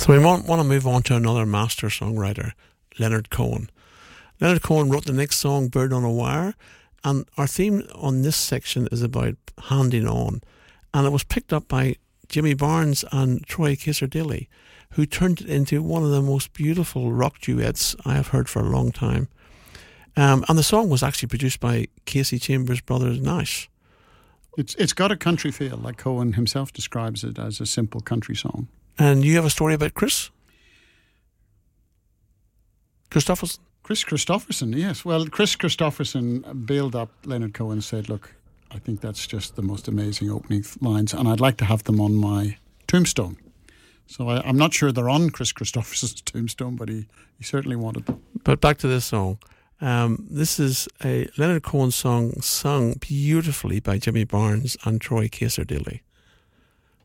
So we want to move on to another master songwriter, Leonard Cohen. Leonard Cohen wrote the next song, Bird on a Wire, and our theme on this section is about handing on. And it was picked up by Jimmy Barnes and Troy Cassar-Daley, who turned it into one of the most beautiful rock duets I have heard for a long time. And the song was actually produced by Casey Chambers Brothers Nash. It's got a country feel, like Cohen himself describes it as a simple country song. And you have a story about Chris Christopherson? Chris Christopherson, yes. Well, Chris Christopherson bailed up Leonard Cohen and said, look, I think that's just the most amazing opening lines, and I'd like to have them on my tombstone. So I'm not sure they're on Chris Christopherson's tombstone, but he certainly wanted them. But back to this song. This is a Leonard Cohen song sung beautifully by Jimmy Barnes and Troy Cassar-Daley.